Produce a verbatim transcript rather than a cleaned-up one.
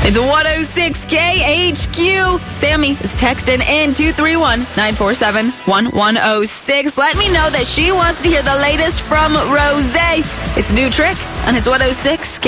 It's one oh six K H Q. Sammy is texting in two three one, nine four seven, one one oh six. Let me know that she wants to hear the latest from Rosé. It's New Trick, and it's one oh six K H Q.